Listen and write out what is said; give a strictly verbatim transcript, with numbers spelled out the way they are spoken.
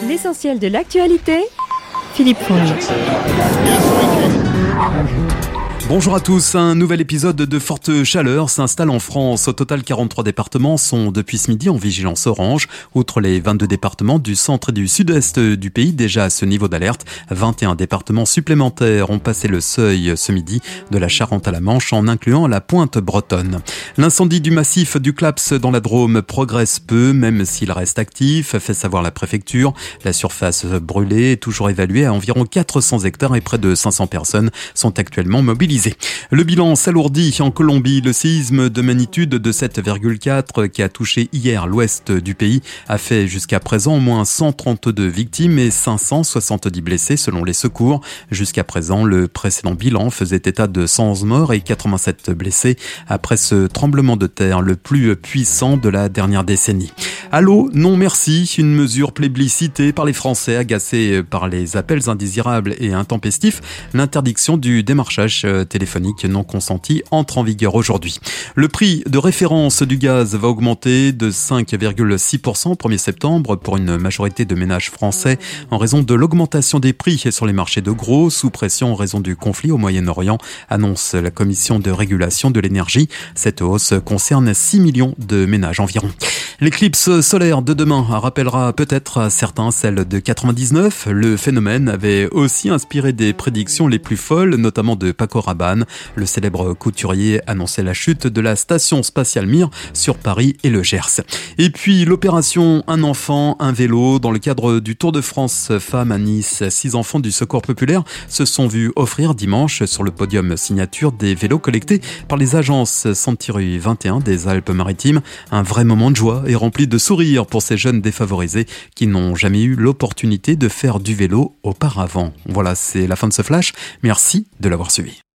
L'essentiel de l'actualité, Philippe Fournier. Bonjour à tous, un nouvel épisode de forte chaleur s'installe en France. Au total, quarante-trois départements sont depuis ce midi en vigilance orange. Outre les vingt-deux départements du centre et du sud-est du pays déjà à ce niveau d'alerte, vingt et un départements supplémentaires ont passé le seuil ce midi de la Charente à la Manche en incluant la pointe bretonne. L'incendie du massif du Claps dans la Drôme progresse peu, même s'il reste actif, fait savoir la préfecture. La surface brûlée est toujours évaluée à environ quatre cents hectares et près de cinq cents personnes sont actuellement mobilisées. Le bilan s'alourdit en Colombie. Le séisme de magnitude de sept virgule quatre qui a touché hier l'ouest du pays a fait jusqu'à présent au moins cent trente-deux victimes et cinq cent soixante-dix blessés selon les secours. Jusqu'à présent, le précédent bilan faisait état de cent onze morts et quatre-vingt-sept blessés après ce tremblement de terre le plus puissant de la dernière décennie. Allô, non merci, une mesure plébiscitée par les Français agacés par les appels indésirables et intempestifs. L'interdiction du démarchage téléphonique non consenti entre en vigueur aujourd'hui. Le prix de référence du gaz va augmenter de cinq virgule six pour cent au premier septembre pour une majorité de ménages français en raison de l'augmentation des prix sur les marchés de gros, sous pression en raison du conflit au Moyen-Orient, annonce la Commission de régulation de l'énergie. Cette hausse concerne six millions de ménages environ. L'éclipse solaire de demain rappellera peut-être à certains celle de quatre-vingt-dix-neuf. Le phénomène avait aussi inspiré des prédictions les plus folles, notamment de Paco Rabanne. Le célèbre couturier annonçait la chute de la station spatiale Mir sur Paris et le Gers. Et puis l'opération Un enfant, un vélo. Dans le cadre du Tour de France Femmes à Nice, six enfants du Secours populaire se sont vus offrir dimanche sur le podium signature des vélos collectés par les agences Sentiru vingt et un des Alpes-Maritimes. Un vrai moment de joie et rempli de sourires pour ces jeunes défavorisés qui n'ont jamais eu l'opportunité de faire du vélo auparavant. Voilà, c'est la fin de ce flash. Merci de l'avoir suivi.